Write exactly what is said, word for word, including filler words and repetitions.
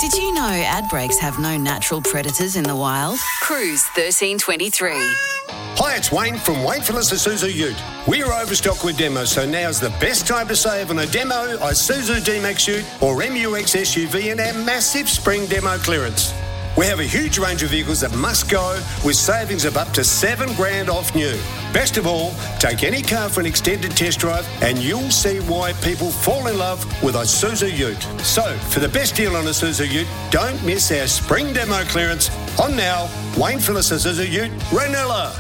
Did you know ad breaks have no natural predators in the wild? Cruise thirteen twenty-three. Hi, it's Wayne from Wayne Phillips Isuzu Ute. We're overstocked with demos, so now's the best time to save on a demo Isuzu D-Max Ute or M U X S U V in our massive spring demo clearance. We have a huge range of vehicles that must go with savings of up to seven grand off new. Best of all, take any car for an extended test drive and you'll see why people fall in love with Isuzu Ute. So, for the best deal on Isuzu Ute, don't miss our spring demo clearance on now, Wayne Phillips Isuzu Ute, Ranella.